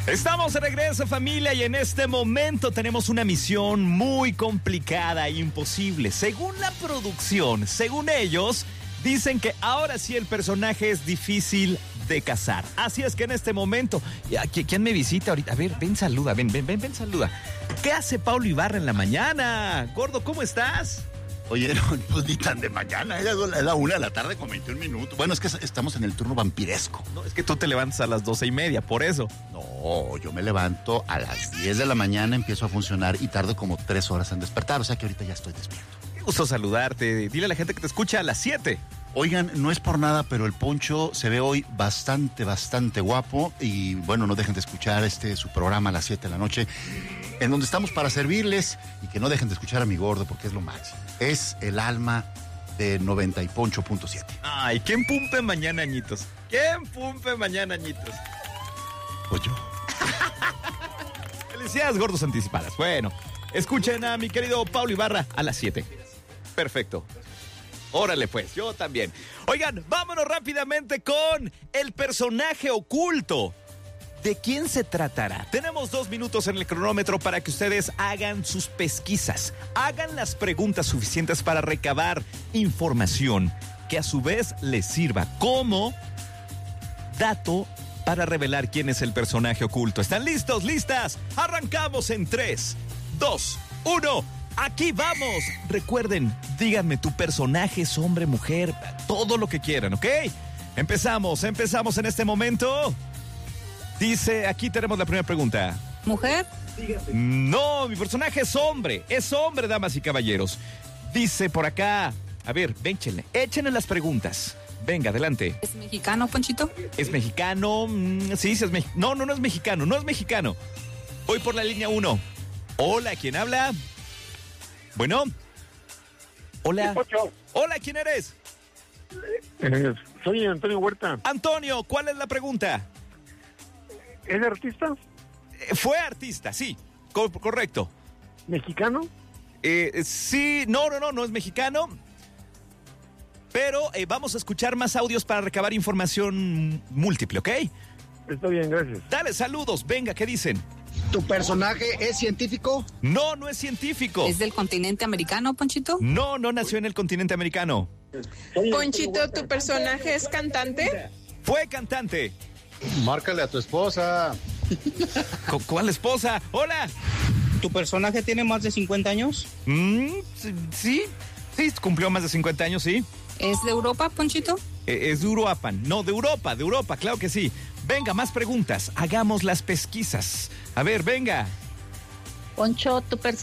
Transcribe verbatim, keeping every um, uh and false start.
Estamos de regreso, familia, y en este momento tenemos una misión muy complicada e imposible. Según la producción, según ellos, dicen que ahora sí el personaje es difícil de cazar. Así es que en este momento, ¿quién me visita ahorita? A ver, ven, saluda, ven, ven, ven, ven, saluda. ¿Qué hace Paulo Ibarra en la mañana? Gordo, ¿cómo estás? Oye, no, pues ni tan de mañana, es la una de la tarde con veintiún minutos. Bueno, es que estamos en el turno vampiresco. No, es que tú te levantas a las doce y media, por eso. No, yo me levanto a las diez de la mañana, empiezo a funcionar y tardo como tres horas en despertar, o sea que ahorita ya estoy despierto. Qué gusto saludarte, dile a la gente que te escucha a las siete. Oigan, no es por nada, pero el Poncho se ve hoy bastante, bastante guapo y bueno, no dejen de escuchar este su programa a las siete de la noche, en donde estamos para servirles y que no dejen de escuchar a mi gordo porque es lo máximo. Es el alma de noventa y poncho punto siete. Ay, ¿quién pumpe mañana, añitos? ¿Quién pumpe mañana, añitos? Pues yo. Felicidades, gordos anticipadas. Bueno, escuchen a mi querido Paulo Ibarra a las siete. Perfecto. Órale pues, yo también. Oigan, vámonos rápidamente con el personaje oculto. ¿De quién se tratará? Tenemos dos minutos en el cronómetro para que ustedes hagan sus pesquisas, hagan las preguntas suficientes para recabar información que a su vez les sirva como dato para revelar quién es el personaje oculto. ¿Están listos? ¿Listas? Arrancamos en tres, dos, uno. Aquí vamos. Recuerden, díganme, tu personaje es hombre, mujer, todo lo que quieran, ¿ok? Empezamos, empezamos en este momento. Dice, aquí tenemos la primera pregunta. ¿Mujer? No, mi personaje es hombre, es hombre, damas y caballeros. Dice por acá, a ver, échenle, échenle las preguntas. Venga, adelante. ¿Es mexicano, Ponchito? ¿Es mexicano? Mm, sí, sí es mexicano. No, no, no es mexicano, no es mexicano. Voy por la línea uno. Hola, ¿quién habla? Bueno. Hola. Hola, ¿quién eres? Eh, soy Antonio Huerta. Antonio, ¿cuál es la pregunta? ¿Es artista? Eh, fue artista, sí, co- correcto. ¿Mexicano? Eh, sí, no, no, no, no es mexicano. Pero eh, vamos a escuchar más audios para recabar información múltiple, ¿ok? Está bien, gracias. Dale, saludos, venga, ¿qué dicen? ¿Tu personaje es científico? No, no es científico. ¿Es del continente americano, Ponchito? No, no nació en el continente americano. Ponchito, ¿tu personaje es cantante? Fue cantante. Márcale a tu esposa. ¿Cu- ¿Cuál esposa? Hola. ¿Tu personaje tiene más de cincuenta años? Mm, sí, sí, cumplió más de cincuenta años, sí. ¿Es de Europa, Ponchito? Eh, es de Uruapan. No, de Europa, de Europa, claro que sí. Venga, más preguntas. Hagamos las pesquisas. A ver, venga. Poncho, tu personaje